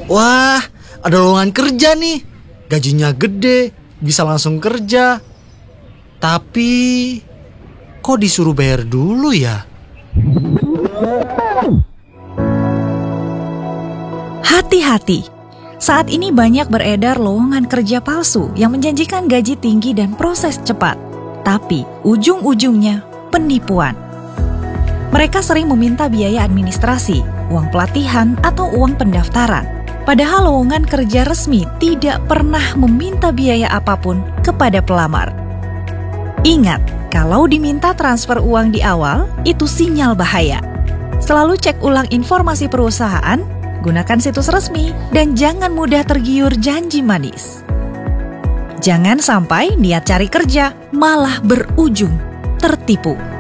Wah, ada lowongan kerja nih. Gajinya gede, bisa langsung kerja. Tapi kok disuruh bayar dulu ya? Hati-hati. Saat ini banyak beredar lowongan kerja palsu yang menjanjikan gaji tinggi dan proses cepat. Tapi ujung-ujungnya penipuan. Mereka sering meminta biaya administrasi, uang pelatihan, atau uang pendaftaran. Padahal lowongan kerja resmi tidak pernah meminta biaya apapun kepada pelamar. Ingat, kalau diminta transfer uang di awal, itu sinyal bahaya. Selalu cek ulang informasi perusahaan, gunakan situs resmi, dan jangan mudah tergiur janji manis. Jangan sampai niat cari kerja malah berujung tertipu.